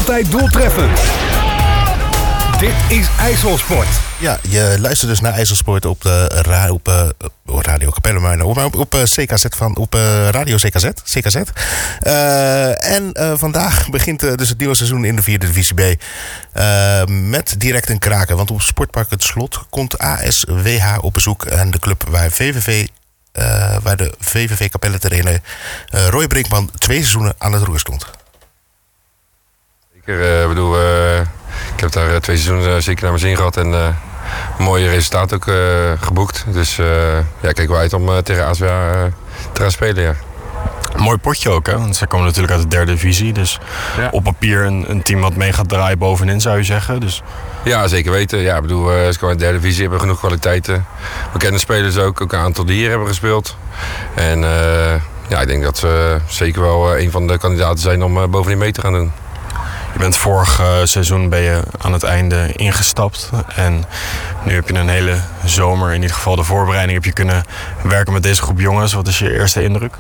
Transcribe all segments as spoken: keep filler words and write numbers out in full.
altijd doeltreffend. Dit is IJsselsport. Ja, je luistert dus naar IJsselsport op, de ra- op uh, Radio Capelle, maar op, op, op uh, C K Z van op uh, Radio C K Z. C K Z. Uh, en uh, vandaag begint uh, dus het nieuwe seizoen in de vierde divisie B. Uh, met direct een kraken. Want op Sportpark Het Slot komt A S W H op bezoek. En de club waar V V V, uh, waar de V V V Capelle trainer uh, Roy Brinkman twee seizoenen aan het roer stond. Zeker, ik bedoel, uh, ik heb daar twee seizoenen uh, zeker naar mijn zin gehad en uh, een mooie resultaat ook uh, geboekt. Dus uh, ja, kijk wel uit om uh, tegen A S W H uh, te gaan spelen, ja. Een mooi potje ook, hè? Want zij komen natuurlijk uit de derde divisie. Dus ja. Op papier een, een team wat mee gaat draaien bovenin, zou je zeggen. Dus... Ja, zeker weten. Ja, ik bedoel, uh, ze komen uit de derde divisie, hebben genoeg kwaliteiten. We kennen spelers ook, ook een aantal die hier hebben gespeeld. En uh, ja, ik denk dat ze zeker wel uh, een van de kandidaten zijn om uh, bovenin mee te gaan doen. Je bent vorig uh, seizoen ben je aan het einde ingestapt. En nu heb je een hele zomer, in ieder geval de voorbereiding, heb je kunnen werken met deze groep jongens. Wat is je eerste indruk?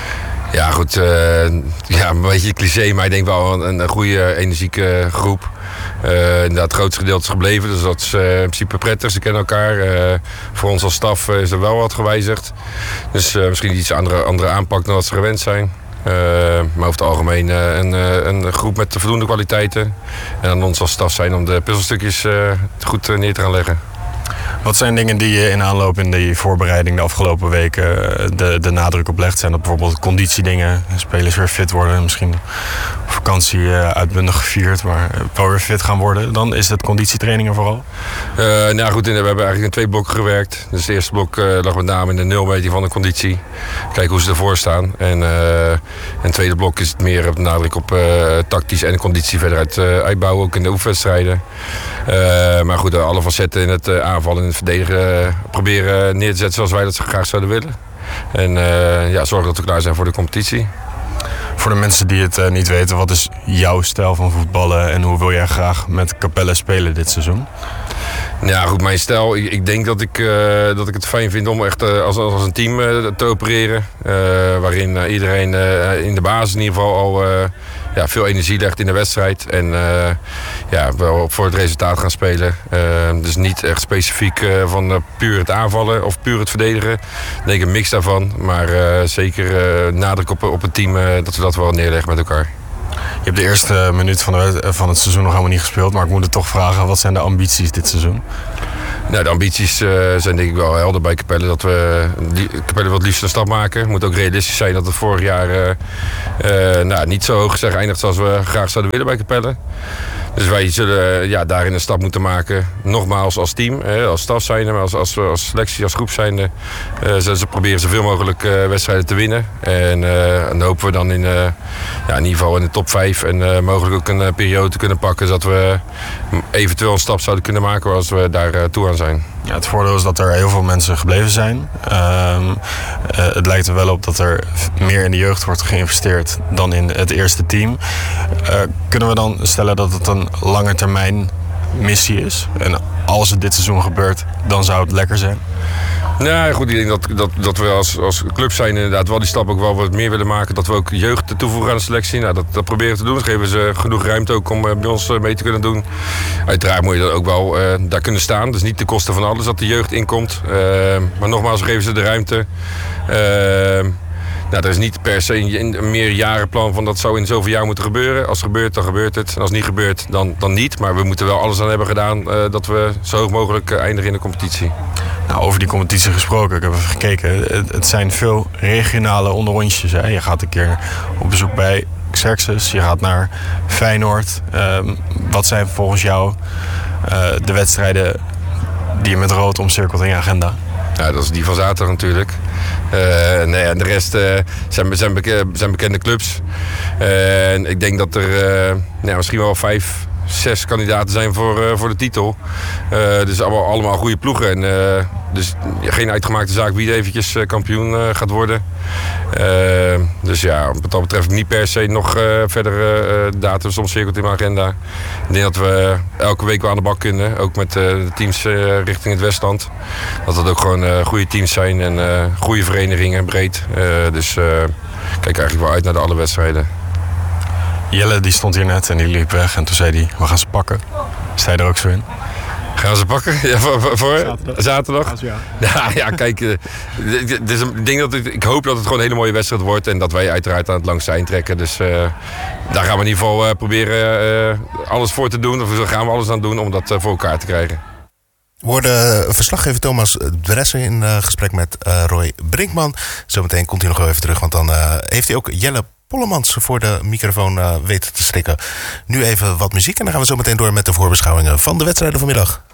Ja, goed. Uh, ja, een beetje cliché, maar ik denk wel een, een goede, energieke groep. Uh, inderdaad, het grootste gedeelte is gebleven, dus dat is uh, in principe prettig. Ze kennen elkaar. Uh, voor ons als staf uh, is er wel wat gewijzigd. Dus uh, misschien iets andere, andere aanpak dan wat ze gewend zijn. Uh, maar over het algemeen uh, een, uh, een groep met voldoende kwaliteiten. En aan ons als staf zijn om de puzzelstukjes uh, goed uh, neer te gaan leggen. Wat zijn dingen die je in aanloop in die voorbereiding de afgelopen weken de, de nadruk op legt? Zijn dat bijvoorbeeld conditiedingen, spelers weer fit worden, misschien vakantie uh, uitbundig gevierd, maar wel weer fit gaan worden? Dan is het conditietrainingen vooral? Uh, nou goed, we hebben eigenlijk in twee blokken gewerkt. Dus het eerste blok uh, lag met name in de nulmeting van de conditie. Kijken hoe ze ervoor staan. En uh, in het tweede blok is het meer op nadruk op uh, tactisch en conditie verder uit, uh, uitbouwen, ook in de oefenwedstrijden. Uh, maar goed, alle facetten in het uh, aanvallen en het verdedigen uh, proberen neer te zetten zoals wij dat graag zouden willen. En uh, ja, zorgen dat we klaar zijn voor de competitie. Voor de mensen die het uh, niet weten, wat is jouw stijl van voetballen en hoe wil jij graag met Capelle spelen dit seizoen? Ja, goed, mijn stijl. Ik, ik denk dat ik, uh, dat ik het fijn vind om echt uh, als, als een team uh, te opereren. Uh, waarin uh, iedereen uh, in de basis in ieder geval al uh, ja, veel energie legt in de wedstrijd. En uh, ja, wel voor het resultaat gaan spelen. Uh, dus niet echt specifiek uh, van uh, puur het aanvallen of puur het verdedigen. Ik denk een mix daarvan. Maar uh, zeker uh, nadruk op, op het team uh, dat we dat wel neerleggen met elkaar. Je hebt de eerste minuut van, de, van het seizoen nog helemaal niet gespeeld. Maar ik moet het toch vragen, wat zijn de ambities dit seizoen? Nou, de ambities uh, zijn denk ik wel helder bij Capelle. Dat we die, Capelle wil het liefst een stap maken. Het moet ook realistisch zijn dat het vorig jaar uh, uh, nou, niet zo hoog gezegd eindigt zoals we graag zouden willen bij Capelle. Dus wij zullen uh, ja, daarin een stap moeten maken. Nogmaals als team, hè, als staf zijnde, maar als, als, als selectie, als groep zijnde. Uh, ze, ze proberen zoveel mogelijk uh, wedstrijden te winnen. En uh, dan hopen we dan in, uh, ja, in ieder geval in de top vijf. En uh, mogelijk ook een uh, periode te kunnen pakken. Zodat we eventueel een stap zouden kunnen maken als we daar uh, toe aan zijn. Ja, het voordeel is dat er heel veel mensen gebleven zijn. Uh, uh, het lijkt er wel op dat er meer in de jeugd wordt geïnvesteerd dan in het eerste team. Uh, kunnen we dan stellen dat het een lange termijn missie is? En als het dit seizoen gebeurt, dan zou het lekker zijn? Nou goed, ik denk dat, dat, dat we als, als club zijn inderdaad wel die stap ook wel wat meer willen maken. Dat we ook jeugd toevoegen aan de selectie. Nou, dat, dat proberen we te doen. Dat geven ze genoeg ruimte ook om uh, bij ons uh, mee te kunnen doen. Uiteraard moet je dat ook wel uh, daar kunnen staan. Dus niet ten koste van alles dat de jeugd inkomt. Uh, maar nogmaals, we geven ze de ruimte. Uh, Nou, er is niet per se een, een meerjarenplan van dat zou in zoveel jaar moeten gebeuren. Als het gebeurt, dan gebeurt het. En als het niet gebeurt, dan, dan niet. Maar we moeten wel alles aan hebben gedaan uh, dat we zo hoog mogelijk uh, eindigen in de competitie. Nou, over die competitie gesproken, ik heb even gekeken. Het, het zijn veel regionale onderrondjes. Hè. Je gaat een keer op bezoek bij Xerxes, je gaat naar Feyenoord. Um, wat zijn volgens jou uh, de wedstrijden die je met rood omcirkelt in je agenda? Ja, dat is die van zaterdag natuurlijk. Uh, nee, en de rest uh, zijn, zijn, beke- zijn bekende clubs. Uh, en ik denk dat er uh, nou, misschien wel vijf, zes kandidaten zijn voor, uh, voor de titel. Uh, dus allemaal, allemaal goede ploegen. En, uh, dus ja, geen uitgemaakte zaak wie eventjes uh, kampioen uh, gaat worden. Uh, dus ja, wat dat betreft niet per se nog uh, verdere uh, datums omcirkeld in mijn agenda. Ik denk dat we elke week wel aan de bak kunnen. Ook met uh, de teams uh, richting het Westland. Dat dat ook gewoon uh, goede teams zijn en uh, goede verenigingen breed. Uh, dus uh, ik kijk eigenlijk wel uit naar de alle wedstrijden. Jelle die stond hier net en die liep weg en toen zei hij, we gaan ze pakken. Sta je er ook zo in? Gaan ze pakken? Ja, voor voor, voor Zaterdag. zaterdag? Ja. Ja, ja, kijk. Uh, dit is een ding dat ik, ik hoop dat het gewoon een hele mooie wedstrijd wordt. En dat wij uiteraard aan het langste eind trekken. Dus uh, daar gaan we in ieder geval uh, proberen uh, alles voor te doen. Of daar gaan we alles aan doen om dat uh, voor elkaar te krijgen. We hoorden verslaggever Thomas Dressel in uh, gesprek met uh, Roy Brinkman. Zometeen komt hij nog wel even terug, want dan uh, heeft hij ook Jelle Pollemans voor de microfoon uh, weten te strikken. Nu even wat muziek en dan gaan we zo meteen door met de voorbeschouwingen van de wedstrijden vanmiddag.